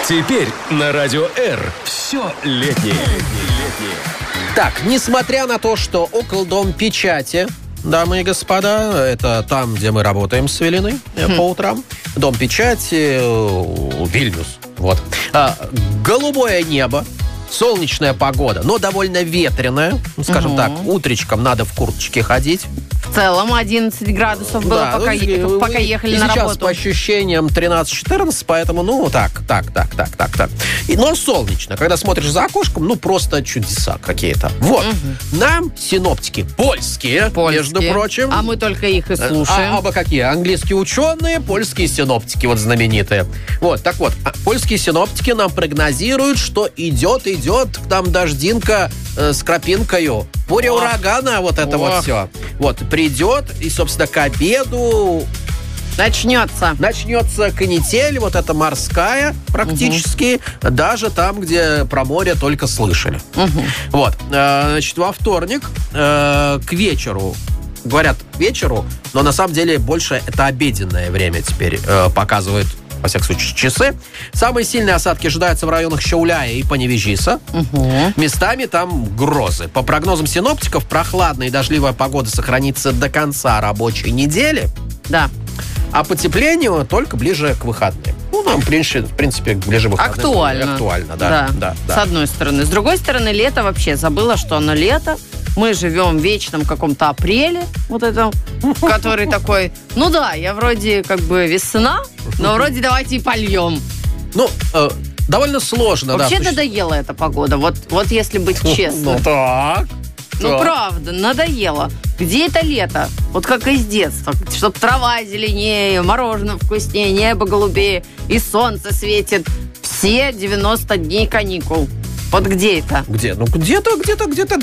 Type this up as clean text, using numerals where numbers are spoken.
Теперь на Радио Р все летнее. Так, несмотря на то, что около Дома печати, дамы и господа, это там, где мы работаем с Эвелиной по утрам, Дом печати, Вильнюс, вот. Голубое небо, солнечная погода, но довольно ветреная, скажем так, утречком надо в курточке ходить. В целом 11 градусов было, пока ехали на работу. Сейчас по ощущениям 13-14, поэтому, так. Но солнечно. Когда смотришь за окошком, просто чудеса какие-то. Вот. Нам синоптики польские, между прочим. А мы только их и слушаем. А какие? Английские ученые, польские синоптики, вот знаменитые. Вот, так вот, польские синоптики нам прогнозируют, что идет к нам дождинка с крапинкою. Буря урагана, вот это вот все. Вот, придет, и, собственно, к обеду начнется канитель, вот эта морская практически, даже там, где про море только слышали. Вот, значит, во вторник к вечеру, говорят к вечеру, но на самом деле больше это обеденное время теперь показывают, во всяком случае, часы. Самые сильные осадки ожидаются в районах Шауляя и Паневежиса. Местами там грозы. По прогнозам синоптиков, прохладная и дождливая погода сохранится до конца рабочей недели. Да. А потеплению только ближе к выходным. Нам, в принципе, ближе к выходным. Актуально, да. С одной стороны. С другой стороны, лето вообще. Забыла, что оно лето. Мы живем в вечном каком-то апреле, вот этом, который такой, я вроде как бы весна, но вроде давайте и польем. Довольно сложно. Вообще надоела эта погода, вот если быть честным. Правда, надоело. Где это лето? Вот как из детства. Чтоб трава зеленее, мороженое вкуснее, небо голубее, и солнце светит. Все 90 дней каникул. Вот где это? Где? Где-то,